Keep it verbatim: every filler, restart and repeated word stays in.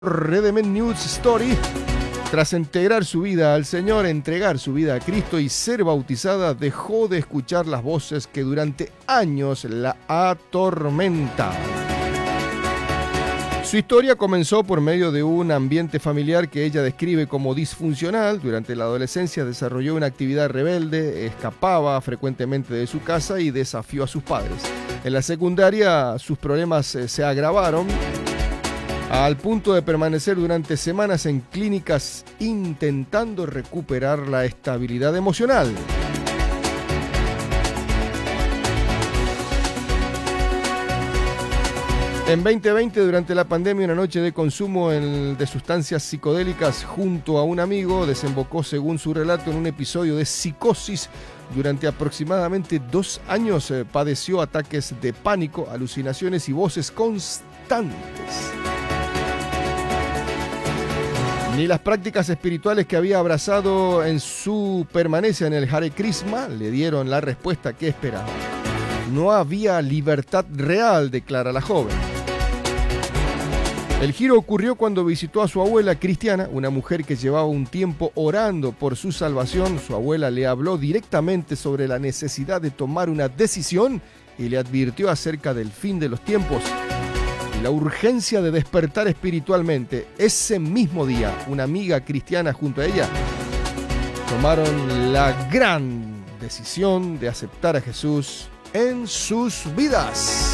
Redemption News Story. Tras integrar su vida al Señor, entregar su vida a Cristo y ser bautizada, dejó de escuchar las voces que durante años la atormentaban. Su historia comenzó por medio de un ambiente familiar que ella describe como disfuncional. Durante la adolescencia desarrolló una actividad rebelde, escapaba frecuentemente de su casa y desafió a sus padres. En la secundaria sus problemas eh, se agravaron al punto de permanecer durante semanas en clínicas intentando recuperar la estabilidad emocional. En veinte veinte, durante la pandemia, una noche de consumo de sustancias psicodélicas junto a un amigo desembocó, según su relato, en un episodio de psicosis. Durante aproximadamente dos años eh, padeció ataques de pánico, alucinaciones y voces constantes. Ni las prácticas espirituales que había abrazado en su permanencia en el Hare Krishna le dieron la respuesta que esperaba. No había libertad real, declara la joven. El giro ocurrió cuando visitó a su abuela cristiana, una mujer que llevaba un tiempo orando por su salvación. Su abuela le habló directamente sobre la necesidad de tomar una decisión y le advirtió acerca del fin de los tiempos y la urgencia de despertar espiritualmente. Ese mismo día, una amiga cristiana junto a ella tomaron la gran decisión de aceptar a Jesús en sus vidas.